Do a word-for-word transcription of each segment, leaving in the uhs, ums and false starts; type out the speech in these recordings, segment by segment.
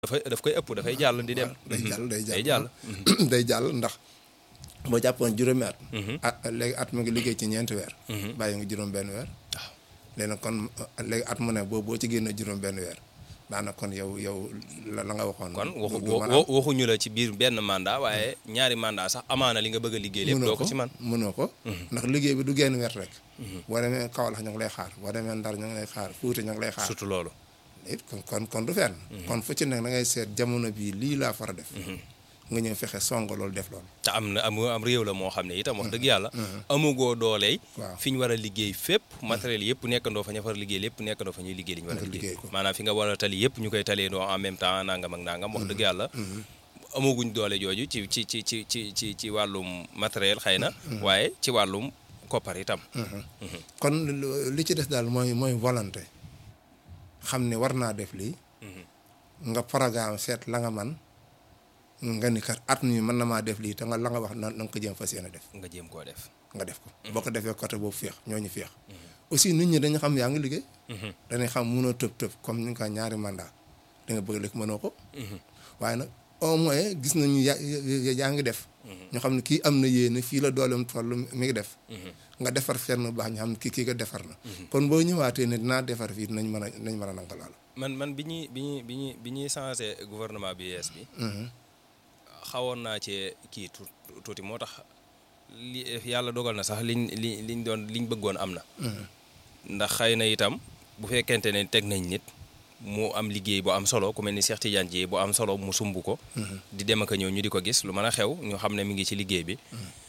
dafay daf koy ëpp dafay jàll di dem. day jàll day day jàll jàll. day jàll ndax boo jàppoon juróomi at. at léegi at mu ngi liggéey ci ñeenti weer. bàyyi nga juróom benn weer. waaw léegi nag kon léegi at mu ne boobu boo ci génne juróom benn weer daanaka kon yow yow la la nga waxoon. kon waxu waxuñu la ci biir benn mandat waaye ñaari mandat sax amaana li nga bëgg a liggéey lépp doo ko ci man mënoo ko ndax liggéey bi du génn weer rek. boo demee Kaolack ñu ngi lay xaar boo demee Ndar ñu ngi lay xaar Fuuta ñu ngi lay xaar. surtout loolu. it kon kon kon du fenn. kon fu ci nekk da ngay seet jamono bii lii laa far a def. nga ñëw fexe song loolu def loolu. te am na am am réew la moo xam ne itam wax dëgg yàlla. amugoo dooley. waaw fi ñu war a liggéey fépp. matériel yëpp nekkandoo fa ña far liggéey lépp nekkandoo fa ñuy liggéey li ñu war a liggéey. maanaam fi nga war a tali yëpp ñu koy taleendoo en même temps nangam ak nangam. wax dëgg yàlla. amaguñ doole jooju ci ci ci ci ci ci ci wàllum matériel xëy na. waaye ci wàllum koppar itam. kon li ci des daal mooy mooy volonté. xam ne war naa def lii. nga programme seet la nga man nga ni kat at mi mën na maa def lii te nga la nga wax na nga ko jéem fas yéene def. nga jéem koo def. nga def ko boo ko defee côté boobu féex ñooñu féex. aussi nit ñi dañu xam yaa ngi liggéey. dañuy xam mënoo tëb tëb comme ni nga ko ñaari mandat da nga bëgg lekk mënoo ko. waaye nag au moins gis nañu ya yaa ngi def. ñu xam ne kii am na yéene fii la dooleem toll mi ngi def. nga defar fenn baax ñu xam ne kii kii nga defar na. kon boo ñëwaatee ne dinaa defar fii nañ mën a nañ mën a nangu loolu. man man bi ñuy bi ñuy bi ñuy bi ñuy changé gouvernement bi yees bi. xawoon naa ci kii tuuti moo tax li yàlla dogal na sax liñ li liñ doon liñ bëggoon am na. ndax xëy na itam bu fekkente ne teg nañ nit mu am liggéey bu am solo ku mel ni Cheikh Tidiane Dièye bu am solo mu sumb ko. di dem ak a ñëw ñu di ko gis lu mën a xew ñu xam ne mi ngi ci liggéey bi.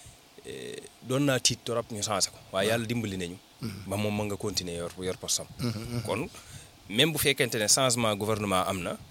doon naa tiit trop ñu changé ko waaye yàlla dimbali nañu. ba moom mën nga continuer yor yor postam. kon même bu fekkente ne changement gouvernement am na.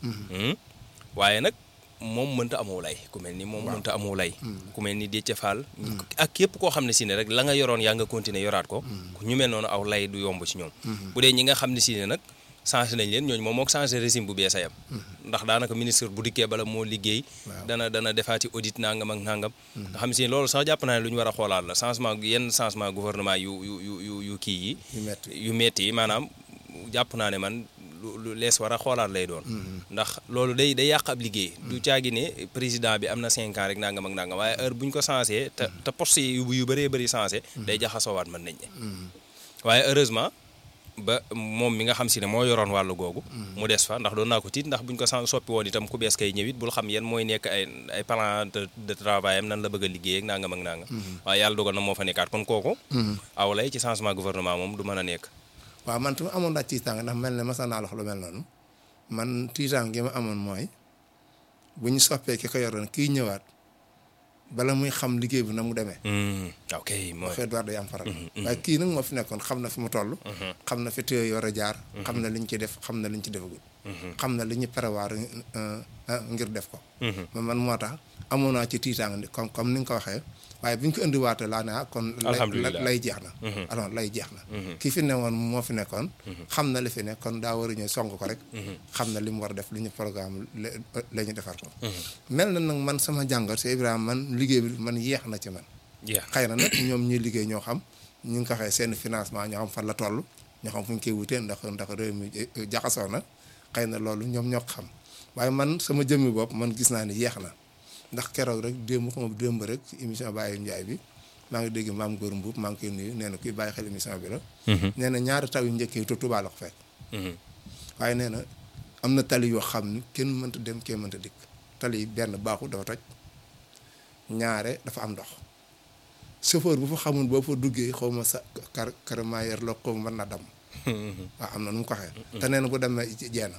waaye nag moom mënta amoo lay ku mel ni moom mënta amoo lay. ku mel ni Déthié Fall. ak képp koo xam ne si ne rek la nga yoroon yaa nga continuer yoraat ko. ñu mel noonu aw lay du yomb ci ñoom. bu dee ñi nga xam ne si ne nag changé nañ leen ñooñu moom moo changé régime bu bees a yam. ndax daanaka ministre bu dikkee bala moo liggéey. dana dana defaati audit nangam ak nangam. nga xam si loolu sax jàpp naa ne lu ñu war a xoolaat la changement yenn changement gouvernement yu yu yu yu kii yi. yu metti yi maanaam jàpp naa ne man. lu lees war a xoolaat lay doon. ndax loolu day day yàq ab liggéey. du caagi ne président bi am na cinq ans rek nangam ak nangam waaye heure bu ñu ko changé te te poste yi yu bëree bëri changé. day jaxasoowaat mën nañ ne. waaye heureusement ba moom mi nga xam si ne moo yoroon wàllu googu. mu des fa ndax doon naa ko tiit ndax buñ ko soppi woon itam ku bees kay ñëwit bul xam yan mooy nekk ay ay plan de de travail am nan la bëgg a liggéey ak nangam ak nangam. waaye yàlla dogal na moo fa nekkaat kon kooku. aw lay ci changement gouvernement moom du mën a nekk. waaw man tamit amoon naa tiitaange ndax mel ne masa naa wax lu mel noonu man tiitaange gi ma amoon mooy bu ñu soppee ki ko yoroon kii ñëwaat bala muy xam liggéey bi na mu demee. ok mooy xëy na day am faral. waaye kii nag moo fi nekkoon xam na fi mu toll. xam na fi téye yor a jaar. xam na li ñu ci def xam na li ñu ci defagul. xam na li ñu prévoir ngir def ko. man moo tax amoon naa ci tiitaange comme comme ni nga ko waxee. waaye bi ñu ko indiwaatee laa ne ah kon. alhamdulilah lay jeex na. alors lay jeex na. kii fi ne woon moo fi nekkoon. xam na li fi ne kon daa war a ñëw song ko rek. xam na li mu war a def li ñu programme la ñu defar ko. mel na nag man sama jàngat si Ibrahima man liggéey bi man yeex na ci man. jeex xëy na nag ñoom ñuy liggéey ñoo xam ñu ngi ko waxee seen financement ñoo xam fan la toll ñoo xam fu ñu koy wutee ndax ndax réew mi jaxasoo na xëy na loolu ñoom ñoo ko xam waaye man sama jëmmi bopp man gis naa ni yeex na. ndax keroog rek démb ko moom démb rek ci émission Baye Ndiaye bi maa ngi dégg maam Góor Mbuub maa ngi koy nuyu nee na kuy bàyyi xel émission bi la. nee na ñaari taw yu njëkk yi Tuubaa la ko fekk. waaye nee na am na tali yoo xam ni kenn mënta dem kenn mënta dikk tali yi benn baaxul dafa toj ñaare dafa am ndox chauffeur bu fa xamul boo fa duggee xaw ma sa kar karamayer la xaw ma mën na dam waaw am na nu mu ko waxee. te nee na bu demee jeena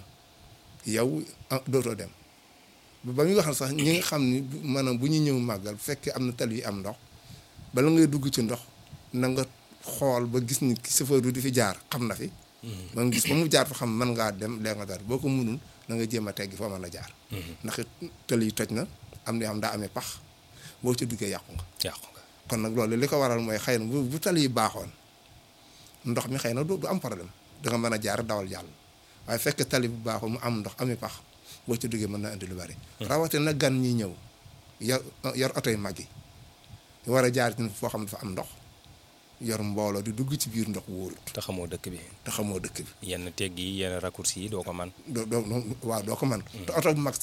yow dootoo dem. ba muy waxal sax ñi nga xam ni maanaam bu ñu ñëw màggal bu fekkee am na tali yi am ndox bala ngay dugg ci ndox na nga xool ba gis ni chauffeur bi di fi jaar xam na fi. ba nga gis ba mu jaar fa xam mën ngaa dem lee nga dara boo ko mënul na nga jéem a teggi foo mën a jaar. ndax it tali yi toj na am na yoo xam daa amee pax boo ci duggee yàqu nga. yàqu nga kon nag loolu li ko waral mooy xëy na bu bu tali yi baaxoon ndox mi xëy na du am problème da nga mën a jaar dawal jàll waaye fekk tali bu baaxoon mu am ndox amee pax. boo ci duggee mën na indi lu bari. rawatina nag gan ñi ñëw yor yor oto yu mag yi war a jaar ci foo xam ne dafa am ndox yor mbooloo di dugg ci biir ndox wóorut te xamoo dëkk bi te xamoo dëkk bi yenn tegg yi yenn raccourci yi doo ko man doo doo waaw doo ko man te oto bu mag